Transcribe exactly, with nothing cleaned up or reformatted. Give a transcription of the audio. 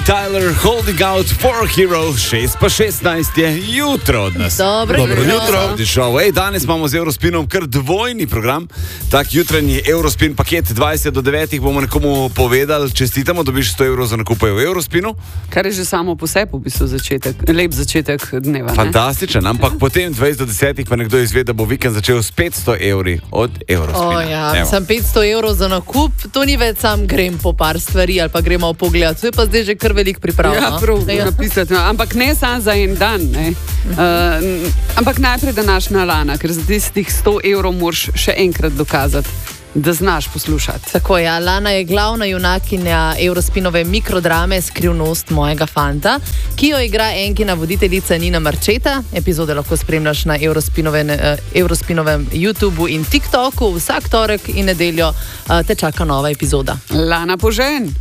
Tyler, Holding Out for Hero, šest pa šestnajst je jutro od nas. Dobro, Dobro jutro. jutro. Ej, danes imamo z Eurospinom kar dvojni program. Tak jutranji Eurospin paket dvajset do devetih bomo nekomu povedali. Čestitamo, dobiš sto evrov za nakupe v Eurospinu. Kar je že samo po sebi v bistvu začetek, lep začetek dneva. Ne? Fantastičen, ampak potem dvajset do desetih pa nekdo izve, da bo vikend začel s petsto evri od Eurospina. O, ja, Evo. sem petsto evrov za nakup, to ni več sam grem po par stvari ali pa gremo v pogled. To je pa zdaj že kar velik priprav. Ja, no? prav, Ja. napisati. No. Ampak ne samo za en dan. Ne. Uh, ampak najprej današnja Lana, ker za tistih sto evrov moraš še enkrat dokazati, da znaš poslušati. Tako je, Lana je glavna junakinja Eurospinove mikrodrame Skrivnost mojega fanta, ki jo igra enkina voditeljica Nina Marčeta. Epizode lahko spremljaš na Eurospinovem, uh, Eurospinovem YouTubu in TikToku. Vsak torek in nedeljo uh, te čaka nova epizoda. Lana, požen!